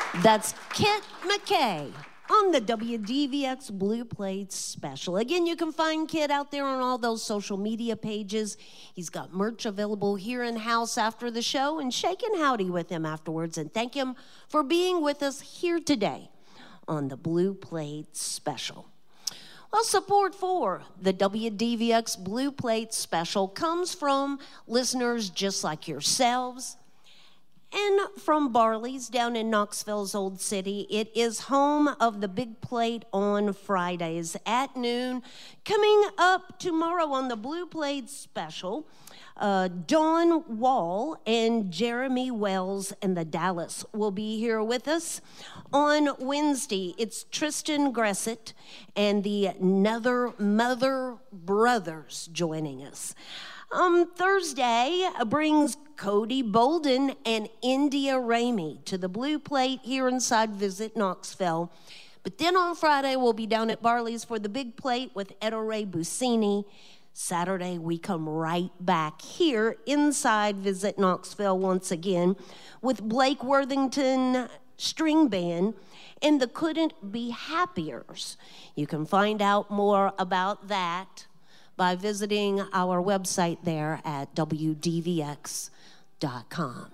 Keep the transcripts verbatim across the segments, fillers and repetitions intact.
That's Kent McKay on the W D V X Blue Plate Special. Again, you can find Kit out there on all those social media pages. He's got merch available here in-house after the show, and shake and howdy with him afterwards and thank him for being with us here today on the Blue Plate Special. Well, support for the W D V X Blue Plate Special comes from listeners just like yourselves, and from Barley's down in Knoxville's Old City. It is home of the Big Plate on Fridays at noon. Coming up tomorrow on the Blue Plate Special, uh, Dawn Wall and Jeremy Wells and the Dallas will be here with us. On Wednesday, it's Tristan Gressett and the Nether Mother Brothers joining us. Um, Thursday brings Cody Bolden and India Ramey to the Blue Plate here inside Visit Knoxville. But then on Friday, we'll be down at Barley's for the Big Plate with Ettore Busini. Saturday, we come right back here inside Visit Knoxville once again with Blake Worthington String Band and the Couldn't Be Happiers. You can find out more about that by visiting our website there at W D V X dot com.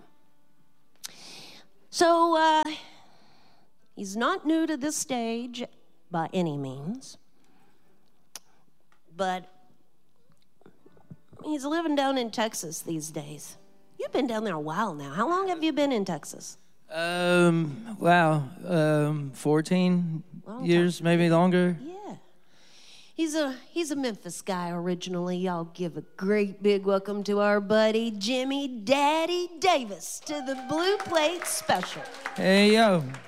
So, uh, he's not new to this stage by any means, but he's living down in Texas these days. You've been down there a while now. How long have you been in Texas? Um, wow, um, fourteen Long years, time. maybe longer. Yeah. He's a he's a Memphis guy originally. Y'all give a great big welcome to our buddy Jimmy Daddy Davis to the Blue Plate Special. Hey, yo.